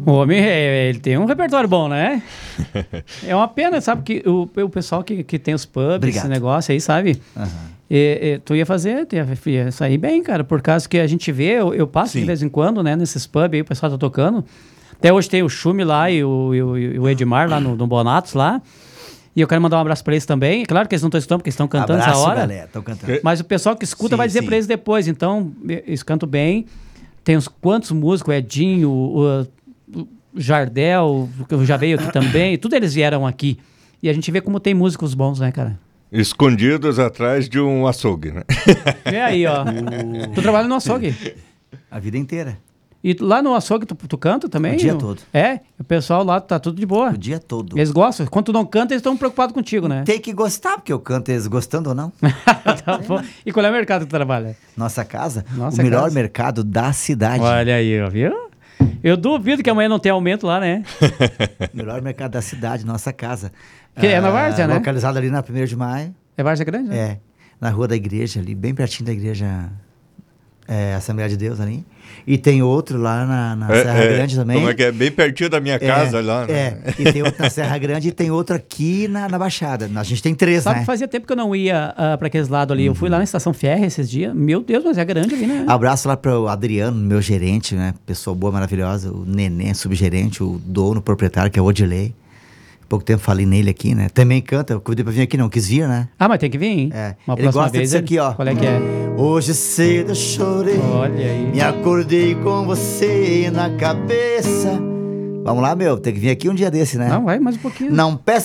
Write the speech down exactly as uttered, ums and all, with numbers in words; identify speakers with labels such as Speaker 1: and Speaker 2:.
Speaker 1: O homem, é, ele tem um repertório bom, né? É uma pena, sabe, que o, o pessoal que, que tem os pubs,
Speaker 2: Obrigado.
Speaker 1: Esse negócio aí, sabe?
Speaker 2: Uhum.
Speaker 1: E, e, tu ia fazer, tu ia, ia sair bem, cara, por causa que a gente vê, eu, eu passo
Speaker 3: Sim.
Speaker 1: de vez em quando, né, nesses pubs aí, o pessoal tá tocando. Até hoje tem o Chume lá e o, e o, e o Edmar lá no, no Bonatos lá. E eu quero mandar um abraço pra eles também. É claro que eles não estão escutando, porque eles estão cantando
Speaker 2: Abraço,
Speaker 1: essa hora.
Speaker 2: galera, estão cantando.
Speaker 1: Mas o pessoal que escuta
Speaker 2: Sim,
Speaker 1: vai dizer
Speaker 2: sim.
Speaker 1: pra eles depois. Então, eles cantam bem. Tem uns quantos músicos, o Edinho, o, o Jardel, que já veio aqui também. Tudo eles vieram aqui. E a gente vê como tem músicos bons, né, cara?
Speaker 3: Escondidos atrás de um açougue, né?
Speaker 1: Vê aí, ó. Tu trabalha no açougue.
Speaker 2: A vida inteira.
Speaker 1: E tu- lá no açougue tu, tu canta também?
Speaker 2: O dia
Speaker 1: No-
Speaker 2: todo.
Speaker 1: É? O pessoal lá tá tudo de boa.
Speaker 2: O dia todo.
Speaker 1: Eles gostam. Quando tu não canta, eles estão preocupados contigo, né?
Speaker 2: Tem que gostar, porque eu canto eles gostando ou não.
Speaker 1: Tá bom. E qual é o mercado que tu trabalha?
Speaker 2: Nossa casa,
Speaker 1: Nossa
Speaker 2: o melhor
Speaker 1: casa.
Speaker 2: mercado da cidade.
Speaker 1: Olha aí, ó, viu? Eu duvido que amanhã não tenha aumento lá, né?
Speaker 2: Melhor mercado da cidade, nossa casa.
Speaker 1: Que é na Várzea, né?
Speaker 2: Localizado ali na primeiro de maio.
Speaker 1: É Várzea Grande, né?
Speaker 2: É, na rua da igreja ali, bem pertinho da igreja é, Assembleia de Deus ali. E tem outro lá na, na
Speaker 3: É,
Speaker 2: Serra
Speaker 3: é,
Speaker 2: Grande também.
Speaker 3: Como é que é? Bem pertinho da minha casa lá, né?
Speaker 2: É, e tem outro na Serra Grande e tem outro aqui na, na Baixada. A gente tem três,
Speaker 1: Sabe,
Speaker 2: né?
Speaker 1: fazia tempo que eu não ia uh, para aqueles lados ali. Eu fui lá na Estação Ferro esses dias. Meu Deus, mas é grande ali, né?
Speaker 2: Abraço lá pro Adriano, meu gerente, né? Pessoa boa, maravilhosa. O Neném, subgerente, o dono, proprietário, que é o Odilei. Pouco tempo falei nele aqui, né? Também canta, eu convidei pra vir aqui, não quis vir, né?
Speaker 1: Ah, mas tem que vir, hein?
Speaker 2: É.
Speaker 1: Uma
Speaker 2: Ele
Speaker 1: próxima
Speaker 2: gosta
Speaker 1: vez.
Speaker 2: disso
Speaker 1: ele-
Speaker 2: aqui, ó.
Speaker 1: Qual é que é?
Speaker 2: Hoje cedo eu chorei,
Speaker 1: Olha aí.
Speaker 2: me acordei com você na cabeça. Vamos lá, meu, tem que vir aqui um dia desse, né?
Speaker 1: Não, vai mais um pouquinho.
Speaker 2: Não peça